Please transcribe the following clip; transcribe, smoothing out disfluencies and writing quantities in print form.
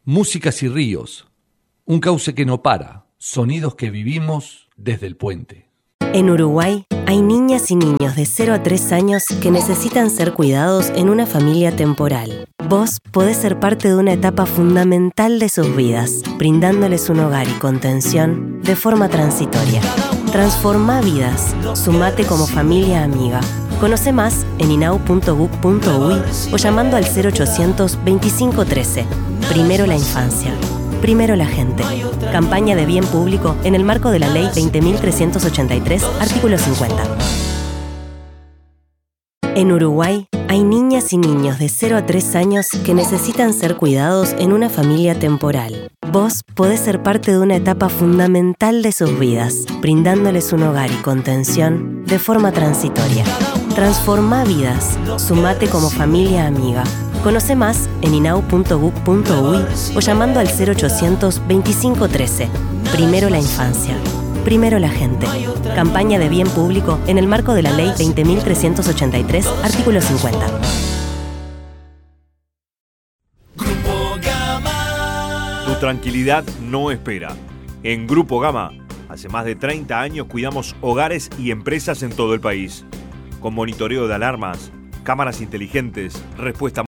Músicas y ríos, un cauce que no para, sonidos que vivimos desde el puente. En Uruguay hay niñas y niños de 0 a 3 años que necesitan ser cuidados en una familia temporal. Vos podés ser parte de una etapa fundamental de sus vidas, brindándoles un hogar y contención de forma transitoria. Transformá vidas. Sumate como familia amiga. Conoce más en inau.gov.uy o llamando al 0800 2513. Primero la infancia. Primero la gente. Campaña de bien público en el marco de la Ley 20.383, artículo 50. En Uruguay hay niñas y niños de 0 a 3 años que necesitan ser cuidados en una familia temporal. Vos podés ser parte de una etapa fundamental de sus vidas, brindándoles un hogar y contención de forma transitoria. Transformá vidas. Sumate como familia amiga. Conoce más en inau.gov.uy o llamando al 0800 2513. Primero la infancia. Primero la gente. Campaña de bien público en el marco de la Ley 20.383, artículo 50. Grupo Gama. Tu tranquilidad no espera. En Grupo Gama, hace más de 30 años cuidamos hogares y empresas en todo el país. Con monitoreo de alarmas, cámaras inteligentes, respuesta